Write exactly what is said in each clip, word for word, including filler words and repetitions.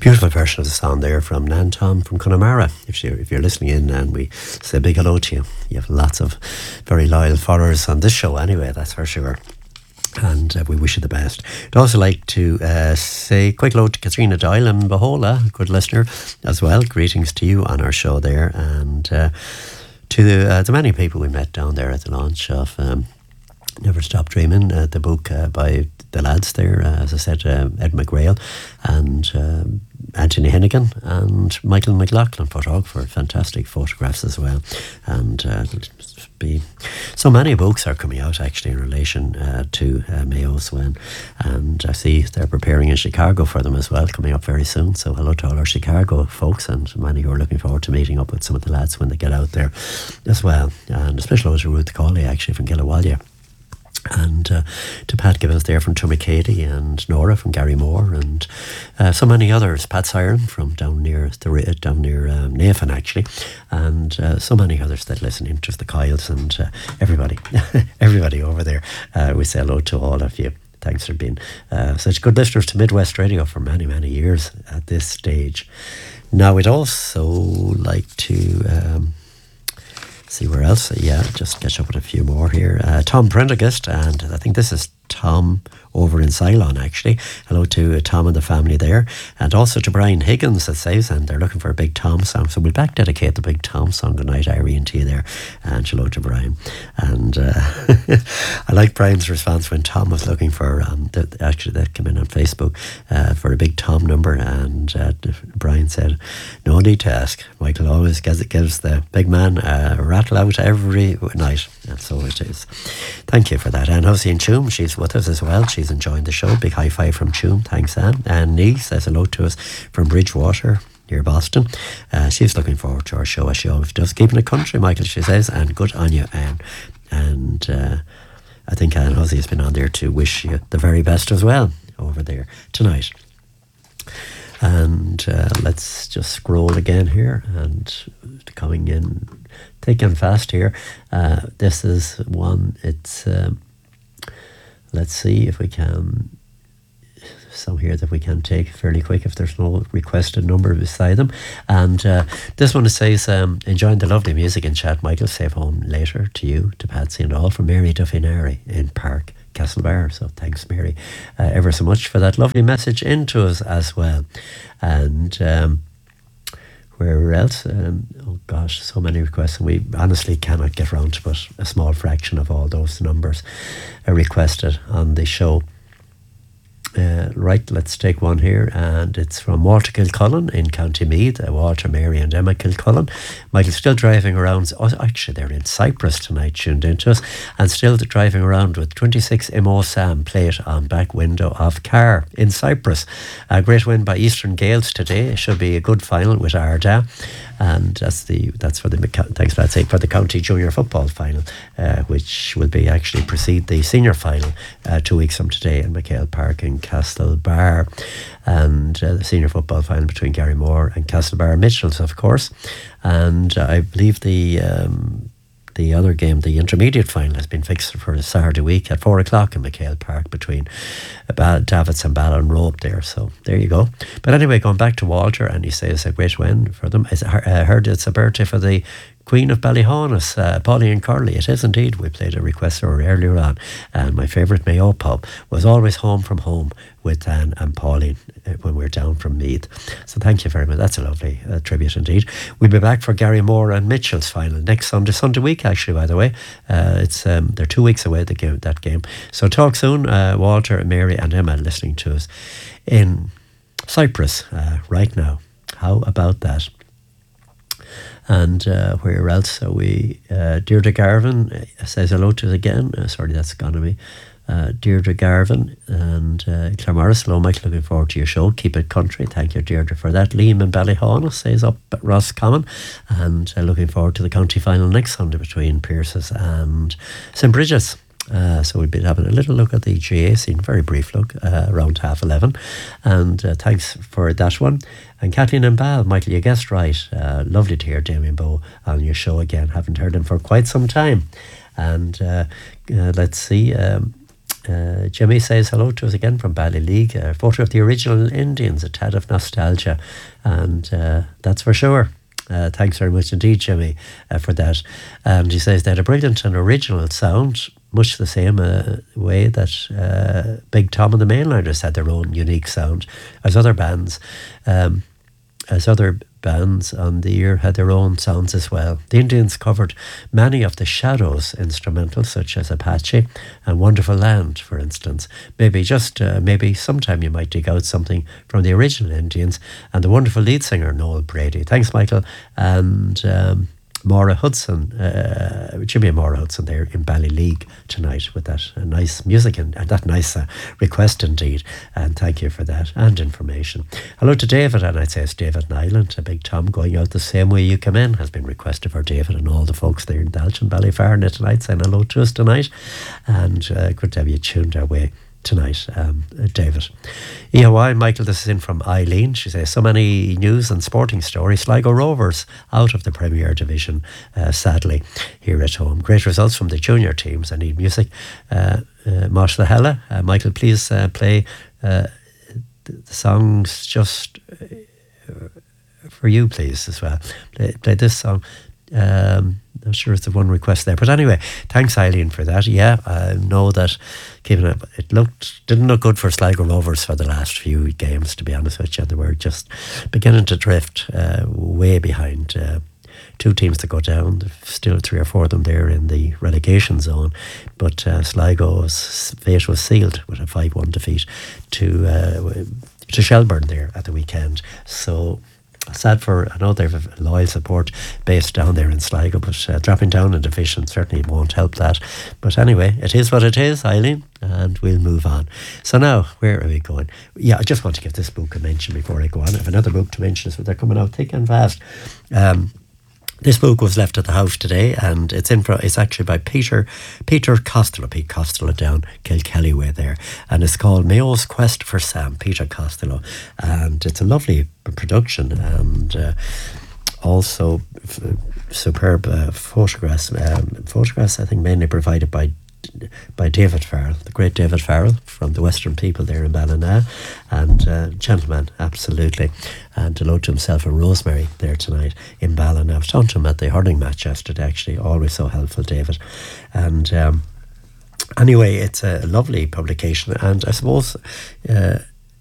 Beautiful version of the song there from Nan Tom from Connemara. If you're, if you're listening in, and we say a big hello to you. You have lots of very loyal followers on this show anyway, that's for sure. And uh, we wish you the best. I'd also like to uh, say a quick hello to Katrina Doyle in Bahola, a good listener as well. Greetings to you on our show there, and uh, to the, uh, the many people we met down there at the launch of um, Never Stop Dreaming, uh, the book uh, by the lads there, uh, as I said, uh, Ed McGrail and uh, Anthony Hennigan and Michael McLaughlin, photographer, fantastic photographs as well. And uh, be so many books are coming out actually in relation uh, to uh, Mayo Swen, and I see they're preparing in Chicago for them as well, coming up very soon. So hello to all our Chicago folks, and many who are looking forward to meeting up with some of the lads when they get out there as well. And especially hello to Ruth Cawley actually from Gillawallia. And uh, to Pat Gibbons there from Tumakady, and Nora from Gary Moore, and uh, so many others. Pat Siren from down near the down near um, Navan actually, and uh, so many others that listen in, just the Kyles and uh, everybody, everybody over there. Uh, we say hello to all of you. Thanks for being uh, such good listeners to Midwest Radio for many many years at this stage. Now we'd also like to. Um, See where else? Yeah, just catch up with a few more here. Uh, Tom Prendergast, and I think this is Tom over in Ceylon actually. Hello to uh, Tom and the family there, and also to Brian Higgins at Southend. They're looking for a Big Tom song, so we'll back dedicate the Big Tom song tonight, Irene, to you there, and hello to Brian. And uh, I like Brian's response when Tom was looking for um, the, actually that came in on Facebook uh, for a Big Tom number, and uh, Brian said no need to ask, Michael always gives, gives the big man a rattle out every night, and so it is. Thank you for that. And Hosey in Choom, she's with us as well. She's enjoying the show. Big high five from Choom. Thanks, Anne. And Nee says hello to us from Bridgewater near Boston. Uh, she's looking forward to our show as she always does. Keeping it country, Michael, she says, and good on you, Anne. And uh, I think Anne Hosey has been on there to wish you the very best as well over there tonight. And uh, let's just scroll again here, and coming in thick and fast here. Uh, this is one, it's um, let's see if we can, some here that we can take fairly quick if there's no requested number beside them. And uh, this one says, um, enjoying the lovely music in chat, Michael, safe home later to you, to Patsy and all, from Mary Duffinary in Park Castlebar. So thanks, Mary, uh, ever so much for that lovely message into us as well. And um, where else? Um, oh gosh, so many requests, and we honestly cannot get round to but a small fraction of all those numbers are requested on the show. Uh, right, let's take one here, and it's from Walter Kilcullen in County Meath. uh, Walter, Mary and Emma Kilcullen. Michael's still driving around, oh, actually they're in Cyprus tonight, tuned into us, and still driving around with twenty-six M O Sam plate on back window of car in Cyprus. A great win by Eastern Gales today. It should be a good final with Arda, and that's the that's for the thanks for that sake for the county junior football final, uh, which will be actually precede the senior final uh, two weeks from today in McHale Park in Castlebar, and uh, the senior football final between Gary Moore and Castlebar Mitchells, of course. And uh, I believe the um, the other game, the intermediate final, has been fixed for a Saturday week at four o'clock in McHale Park between uh, Davits and Ballinrobe there. So there you go. But anyway, going back to Walter, and he says a great win for them. I heard it's a birthday for the Queen of Ballyhaunis, uh, Pauline Corley. It is indeed. We played a request for her earlier on, and my favourite Mayo pub was always Home from Home with Anne and Pauline uh, when we were down from Meath. So thank you very much. That's a lovely uh, tribute indeed. We'll be back for Gary Moore and Mitchell's final next Sunday, Sunday week actually, by the way. Uh, it's um, they're two weeks away, the game, that game. So talk soon, uh, Walter, Mary and Emma listening to us in Cyprus uh, right now. How about that? And uh, where else are we? Uh, Deirdre Garvin uh, says hello to us again. Uh, sorry, that's gone to me. Uh, Deirdre Garvin and uh, Claire Morris. Hello, Mike. Looking forward to your show. Keep it country. Thank you, Deirdre, for that. Liam and Ballyhaunis says up at Roscommon, and uh, looking forward to the county final next Sunday between Pierce's and Saint Bridget's. Uh, so we'll be having a little look at the G A scene, very brief look, uh, around half eleven. And uh, thanks for that one. And Kathleen and Bal, Michael, you guessed right. Uh, lovely to hear Damien Bowe on your show again. Haven't heard him for quite some time. And uh, uh, let's see. Um, uh, Jimmy says hello to us again from Ballyleague. A photo of the original Indians, a tad of nostalgia, and uh, that's for sure. Uh, thanks very much indeed, Jimmy, uh, for that. And he says they had a brilliant and original sound, much the same uh, way that uh, Big Tom and the Mainliners had their own unique sound as other bands. Um, as other bands on the year had their own sounds as well. The Indians covered many of the Shadows instrumentals, such as Apache and Wonderful Land, for instance. Maybe just, uh, maybe sometime you might dig out something from the original Indians and the wonderful lead singer, Noel Brady. Thanks, Michael. And um, Maura Hudson, uh, Jimmy and Maura Hudson there in Ballyleague tonight with that uh, nice music and, and that nice uh, request indeed. And thank you for that and information. Hello to David, and I'd say it's David in Ireland. A Big Tom going out the same way you come in has been requested for David and all the folks there in Dalton, Ballyfarna tonight, saying hello to us tonight. And uh, good to have you tuned our way tonight, um, David. E O I, Michael, this is in from Eileen. She says, so many news and sporting stories. Sligo Rovers out of the Premier Division, uh, sadly, here at home. Great results from the junior teams. I need music. Uh, uh, Marshall Hella, uh, Michael, please uh, play uh, the, the songs just uh, for you, please, as well. Play, play this song. Um, I'm sure it's the one request there, but anyway, thanks Eileen for that. Yeah, I know that keeping it, it looked didn't look good for Sligo Rovers for the last few games, to be honest with you. They were just beginning to drift uh, way behind. Uh, two teams to go down. There's still three or four of them there in the relegation zone, but uh, Sligo's fate was sealed with a five one defeat to uh, to Shelburne there at the weekend. So sad for, I know they have a loyal support base down there in Sligo, but uh, dropping down in division certainly won't help that. But anyway, it is what it is, Eileen, and we'll move on. So now, where are we going? Yeah, I just want to give this book a mention before I go on. I have another book to mention, so they're coming out thick and fast. Um, This book was left at the house today, and it's in. It's actually by Peter Peter Costello, Pete Costello down Kilkelly way there, and it's called Mayo's Quest for Sam. Peter Costello, and it's a lovely production, and uh, also f- superb uh, photographs. Um, photographs, I think, mainly provided by. by David Farrell, the great David Farrell from the Western People there in Ballina, and uh, gentleman, absolutely. And hello to himself and Rosemary there tonight in Ballina. I was talking to him at the hurling match yesterday, actually. Always so helpful, David. And um, anyway, it's a lovely publication, and I suppose uh,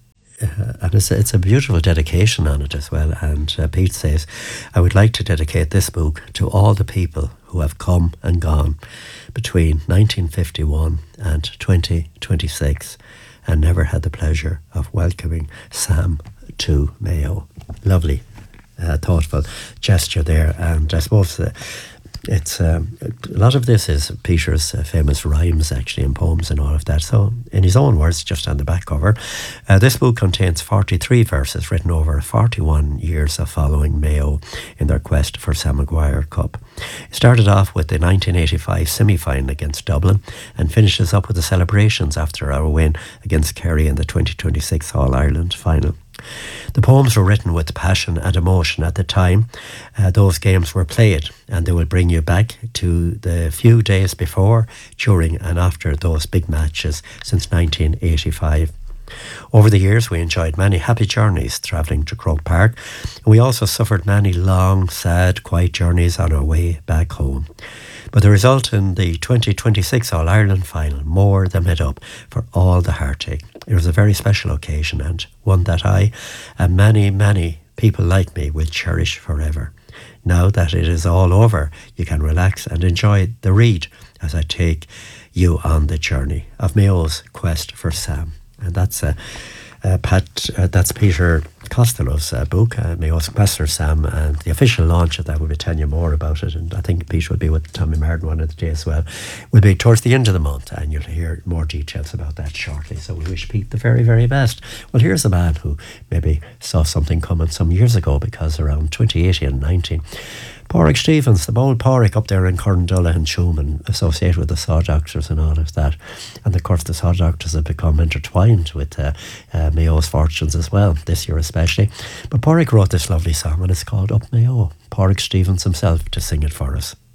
Uh, and it's a, it's a beautiful dedication on it as well. And uh, Pete says, I would like to dedicate this book to all the people who have come and gone between nineteen fifty-one and twenty twenty-six and never had the pleasure of welcoming Sam to Mayo. Lovely, uh, thoughtful gesture there. And I suppose uh, it's um, a lot of this is Peter's uh, famous rhymes, actually, and poems and all of that. So in his own words, just on the back cover, uh, this book contains forty-three verses written over forty-one years of following Mayo in their quest for Sam Maguire Cup. It started off with the nineteen eighty-five semi-final against Dublin and finishes up with the celebrations after our win against Kerry in the twenty twenty-six All-Ireland final. The poems were written with passion and emotion at the time uh, those games were played, and they will bring you back to the few days before, during and after those big matches since nineteen eighty-five. Over the years, we enjoyed many happy journeys travelling to Croke Park, and we also suffered many long, sad, quiet journeys on our way back home. But the result in the twenty twenty-six All-Ireland final more than made up for all the heartache. It was a very special occasion, and one that I and many, many people like me will cherish forever. Now that it is all over, you can relax and enjoy the read as I take you on the journey of Mayo's quest for Sam. And that's uh, uh, Pat. Uh, that's Peter Costello's uh, book, uh, Mayo's Quest for Sam, and the official launch of that will be telling you more about it. And I think Peter will be with Tommy Martin one of the days as well. Will be towards the end of the month, and you'll hear more details about that shortly. So we wish Pete the very, very best. Well, here's a man who maybe saw something coming some years ago, because around twenty eighteen and nineteen, Pádraig Stevens, the bold Pádraig up there in Corndulla and Schumann, associated with the Saw Doctors and all of that. And of course the Saw Doctors have become intertwined with uh, uh, Mayo's fortunes as well, this year especially. But Pádraig wrote this lovely song, and it's called Up Mayo. Pádraig Stevens himself to sing it for us.